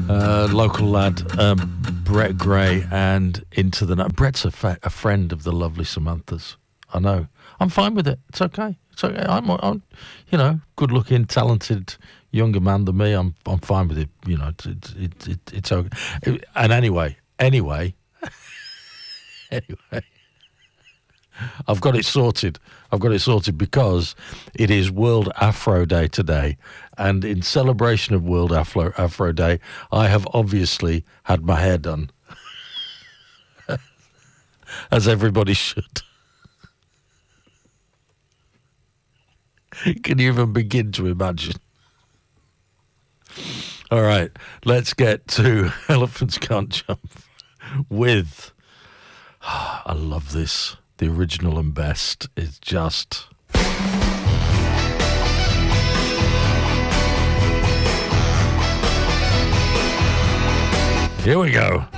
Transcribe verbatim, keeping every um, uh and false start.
uh, local lad, um, Brett Gray, and Into the Night. Brett's a, fa- a friend of the lovely Samantha's. I know. I'm fine with it. It's okay. It's okay. I'm, I'm you know, good-looking, talented, younger man than me. I'm, I'm fine with it. You know, it's, it, it, it, it's okay. And anyway, anyway, anyway. I've got it sorted. I've got it sorted because it is World Afro Day today. And in celebration of World Afro, Afro Day, I have obviously had my hair done. As everybody should. Can you even begin to imagine? All right, let's get to Elephants Can't Jump with... I love this. The original and best is just... Here we go.